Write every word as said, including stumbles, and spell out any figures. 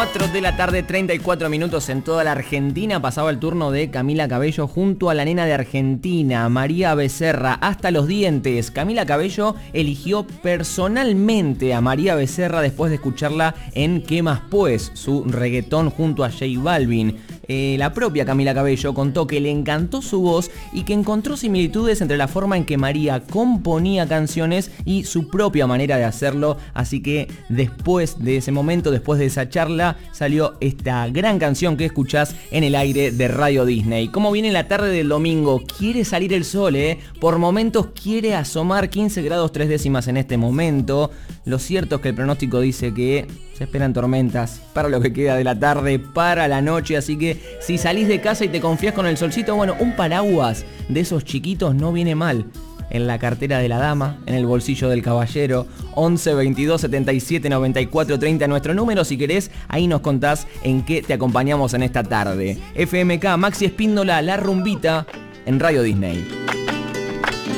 cuatro de la tarde, treinta y cuatro minutos en toda la Argentina. Pasaba el turno de Camila Cabello junto a la nena de Argentina, María Becerra, hasta los dientes. Camila Cabello eligió personalmente a María Becerra después de escucharla en ¿Qué más pues?, su reggaetón junto a J Balvin. Eh, la propia Camila Cabello contó que le encantó su voz y que encontró similitudes entre la forma en que María componía canciones y su propia manera de hacerlo, así que después de ese momento, después de esa charla, salió esta gran canción que escuchás en el aire de Radio Disney. ¿Cómo viene la tarde del domingo? Quiere salir el sol, ¿eh? Por momentos quiere asomar, quince grados tres décimas en este momento. Lo cierto es que el pronóstico dice que se esperan tormentas para lo que queda de la tarde, para la noche, así que si salís de casa y te confías con el solcito, bueno, un paraguas de esos chiquitos no viene mal. En la cartera de la dama, en el bolsillo del caballero. Once veintidós setenta y siete noventa y cuatro treinta, nuestro número, si querés, ahí nos contás en qué te acompañamos en esta tarde. F M K, Maxi Espíndola, La Rumbita, en Radio Disney.